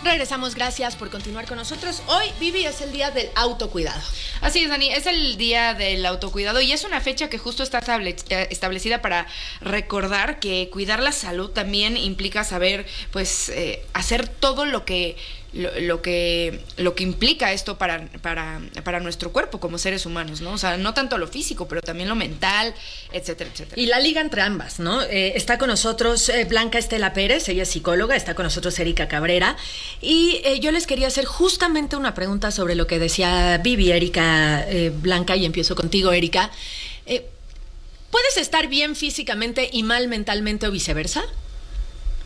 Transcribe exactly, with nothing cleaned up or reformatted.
Regresamos, gracias por continuar con nosotros. Hoy, Vivi, es el día del autocuidado. Así es, Dani, es el día del autocuidado y es una fecha que justo está establecida para recordar que cuidar la salud también implica saber, pues, eh, hacer todo lo que Lo, lo que lo que implica esto para, para, para nuestro cuerpo como seres humanos, ¿no? O sea, no tanto lo físico, pero también lo mental, etcétera, etcétera. Y la liga entre ambas, ¿no? Eh, está con nosotros eh, Blanca Estela Pérez, ella es psicóloga, está con nosotros Erika Cabrera, y eh, yo les quería hacer justamente una pregunta sobre lo que decía Vivi, Erika, eh, Blanca, y empiezo contigo, Erika. Eh, ¿Puedes estar bien físicamente y mal mentalmente o viceversa?